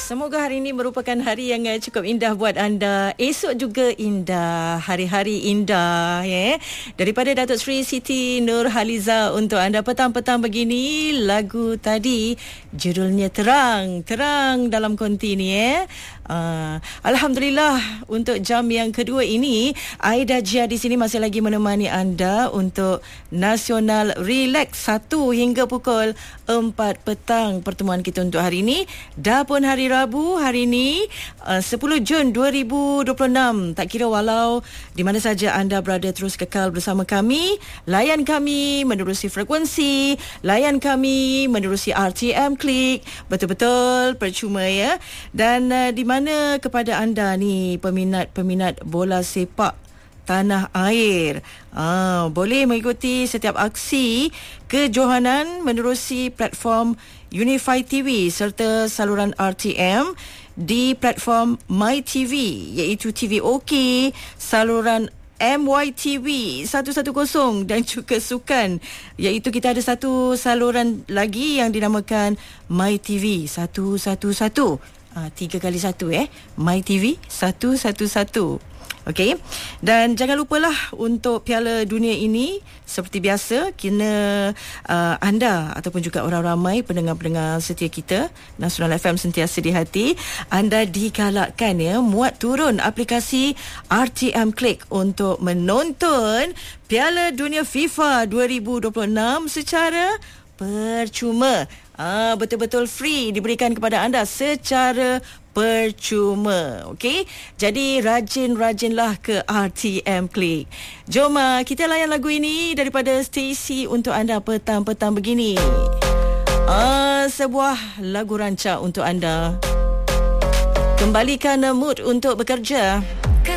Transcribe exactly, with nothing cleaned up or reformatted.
semoga hari ini merupakan hari yang uh, cukup indah buat anda. Esok juga indah, hari-hari indah ya. Daripada Datuk Seri Siti Nurhaliza untuk anda petang-petang begini. Lagu tadi judulnya Terang, Terang dalam konti ni ya. Uh, Alhamdulillah untuk jam yang kedua ini Aida Jia di sini masih lagi menemani anda untuk Nasional Relax satu hingga pukul empat petang. Pertemuan kita untuk hari ini dah pun hari Rabu hari ini uh, sepuluh Jun dua ribu dua puluh enam. Tak kira walau di mana saja anda berada, terus kekal bersama kami. Layan kami menerusi frekuensi, layan kami menerusi R T M Klik. Betul-betul percuma ya. Dan uh, di mana Mana kepada anda ni peminat-peminat bola sepak tanah air, ah, boleh mengikuti setiap aksi kejohanan menerusi platform Unify T V serta saluran R T M di platform My T V, iaitu T V OK, saluran M Y T V seratus sepuluh dan juga sukan, iaitu kita ada satu saluran lagi yang dinamakan My T V seratus sebelas. Uh, tiga kali satu eh My T V seratus sebelas. Okey, dan jangan lupalah untuk Piala Dunia ini seperti biasa kena uh, anda ataupun juga orang ramai pendengar-pendengar setia kita Nasional F M sentiasa di hati, anda digalakkan ya muat turun aplikasi R T M Klik untuk menonton Piala Dunia FIFA dua ribu dua puluh enam secara percuma. Ah, betul-betul free diberikan kepada anda secara percuma. Okey, jadi rajin-rajinlah ke R T M Klik. Jom uh, kita layan lagu ini daripada Stacy untuk anda petang-petang begini. Ah, sebuah lagu rancak untuk anda. Kembalikan mood untuk bekerja.